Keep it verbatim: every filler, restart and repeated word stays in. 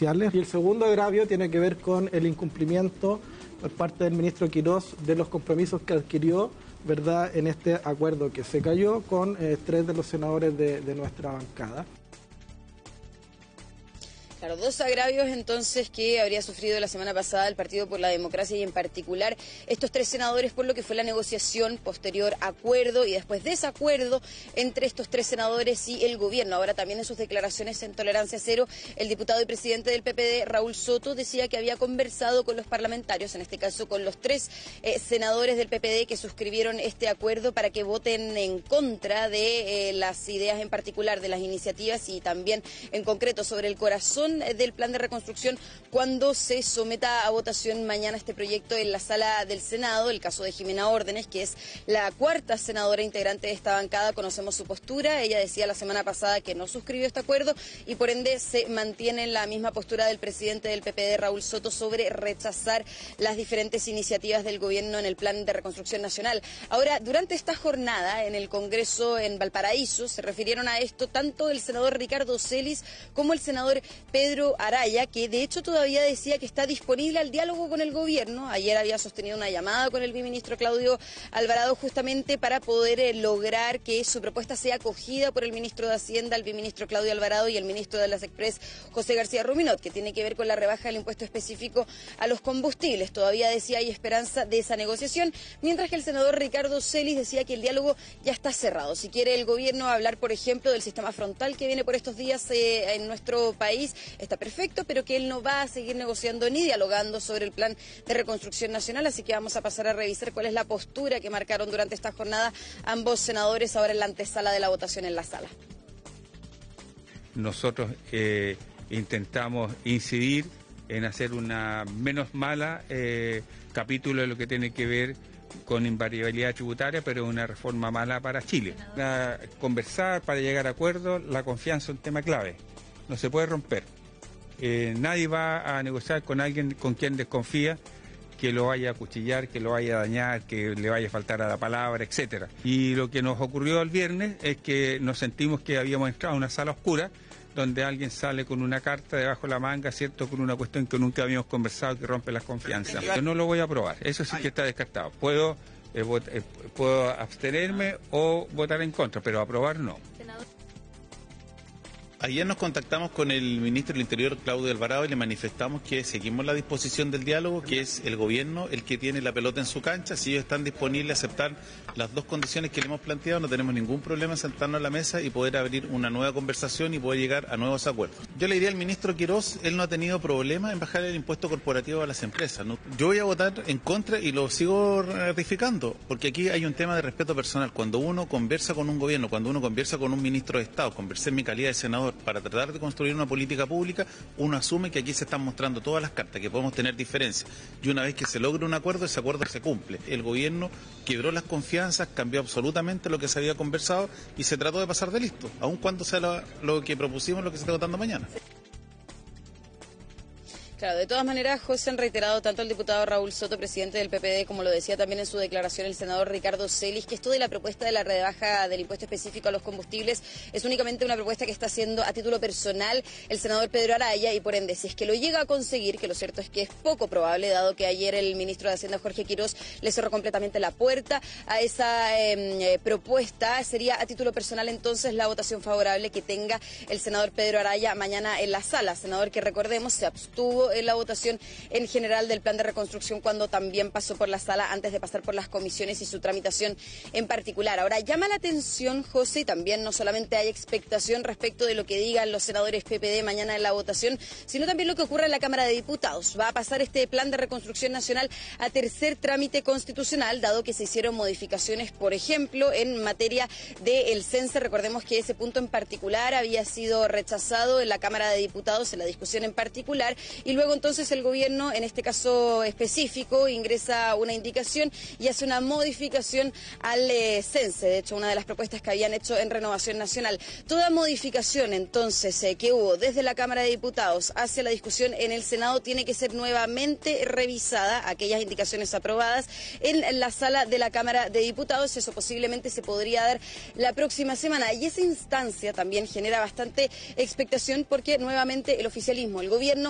sociales. Y el segundo agravio tiene que ver con el incumplimiento por parte del ministro Quirós de los compromisos que adquirió, ¿verdad?, en este acuerdo que se cayó con eh, tres de los senadores de, de nuestra bancada. Claro, dos agravios entonces que habría sufrido la semana pasada el Partido por la Democracia y en particular estos tres senadores por lo que fue la negociación posterior acuerdo y después desacuerdo entre estos tres senadores y el gobierno. Ahora también en sus declaraciones en Tolerancia Cero, el diputado y presidente del P P D, Raúl Soto, decía que había conversado con los parlamentarios, en este caso con los tres eh, senadores del P P D que suscribieron este acuerdo para que voten en contra de eh, las ideas en particular de las iniciativas y también en concreto sobre el corazón del plan de reconstrucción cuando se someta a votación mañana este proyecto en la sala del Senado. El caso de Jimena Órdenes, que es la cuarta senadora integrante de esta bancada, conocemos su postura. Ella decía la semana pasada que no suscribió este acuerdo y por ende se mantiene en la misma postura del presidente del P P D, Raúl Soto, sobre rechazar las diferentes iniciativas del gobierno en el plan de reconstrucción nacional. Ahora, durante esta jornada en el Congreso en Valparaíso se refirieron a esto tanto el senador Ricardo Celis como el senador Pedro Araya, que de hecho todavía decía que está disponible al diálogo con el gobierno. Ayer había sostenido una llamada con el viceministro Claudio Alvarado justamente para poder eh, lograr que su propuesta sea acogida por el ministro de Hacienda, el viceministro Claudio Alvarado y el ministro de las Express, José García Ruminot, que tiene que ver con la rebaja del impuesto específico a los combustibles. Todavía decía hay esperanza de esa negociación, mientras que el senador Ricardo Celis decía que el diálogo ya está cerrado. Si quiere el gobierno hablar, por ejemplo, del sistema frontal que viene por estos días eh, en nuestro país, está perfecto, pero que él no va a seguir negociando ni dialogando sobre el plan de reconstrucción nacional, así que vamos a pasar a revisar cuál es la postura que marcaron durante esta jornada ambos senadores ahora en la antesala de la votación en la sala. Nosotros eh, intentamos incidir en hacer una menos mala eh, capítulo de lo que tiene que ver con invariabilidad tributaria, pero una reforma mala para Chile. Para conversar, para llegar a acuerdos, la confianza es un tema clave, no se puede romper. Eh, nadie va a negociar con alguien con quien desconfía que lo vaya a acuchillar, que lo vaya a dañar, que le vaya a faltar a la palabra, etcétera. Y lo que nos ocurrió el viernes es que nos sentimos que habíamos entrado a una sala oscura donde alguien sale con una carta debajo de la manga, ¿cierto?, con una cuestión que nunca habíamos conversado, que rompe las confianzas. Yo no lo voy a aprobar, eso sí que está descartado. Puedo, eh, vot eh, puedo abstenerme o votar en contra, pero aprobar no. Ayer nos contactamos con el ministro del Interior, Claudio Alvarado, y le manifestamos que seguimos la disposición del diálogo, que es el gobierno el que tiene la pelota en su cancha. Si ellos están disponibles a aceptar las dos condiciones que le hemos planteado, no tenemos ningún problema en sentarnos a la mesa y poder abrir una nueva conversación y poder llegar a nuevos acuerdos. Yo le diría al ministro Quirós, él no ha tenido problema en bajar el impuesto corporativo a las empresas, ¿no? Yo voy a votar en contra y lo sigo ratificando, porque aquí hay un tema de respeto personal. Cuando uno conversa con un gobierno, cuando uno conversa con un ministro de Estado, conversé en mi calidad de senador, para tratar de construir una política pública, uno asume que aquí se están mostrando todas las cartas, que podemos tener diferencias. Y una vez que se logra un acuerdo, ese acuerdo se cumple. El gobierno quebró las confianzas, cambió absolutamente lo que se había conversado y se trató de pasar de listo, aun cuando sea lo, lo que propusimos, lo que se está votando mañana. Claro, de todas maneras, José, han reiterado tanto el diputado Raúl Soto, presidente del P P D, como lo decía también en su declaración el senador Ricardo Celis, que esto de la propuesta de la rebaja del impuesto específico a los combustibles es únicamente una propuesta que está haciendo a título personal el senador Pedro Araya y por ende, si es que lo llega a conseguir, que lo cierto es que es poco probable, dado que ayer el ministro de Hacienda, Jorge Quirós, le cerró completamente la puerta a esa eh, propuesta, sería a título personal entonces la votación favorable que tenga el senador Pedro Araya mañana en la sala, senador que recordemos se abstuvo en la votación en general del plan de reconstrucción cuando también pasó por la sala antes de pasar por las comisiones y su tramitación en particular. Ahora, llama la atención, José, y también no solamente hay expectación respecto de lo que digan los senadores P P D mañana en la votación, sino también lo que ocurre en la Cámara de Diputados. Va a pasar este plan de reconstrucción nacional a tercer trámite constitucional, dado que se hicieron modificaciones, por ejemplo, en materia del censo. Recordemos que ese punto en particular había sido rechazado en la Cámara de Diputados en la discusión en particular y luego entonces el gobierno, en este caso específico, ingresa una indicación y hace una modificación al eh, censo. De hecho, una de las propuestas que habían hecho en Renovación Nacional. Toda modificación entonces eh, que hubo desde la Cámara de Diputados hacia la discusión en el Senado tiene que ser nuevamente revisada, aquellas indicaciones aprobadas en la sala de la Cámara de Diputados. Eso posiblemente se podría dar la próxima semana y esa instancia también genera bastante expectación porque nuevamente el oficialismo, el gobierno,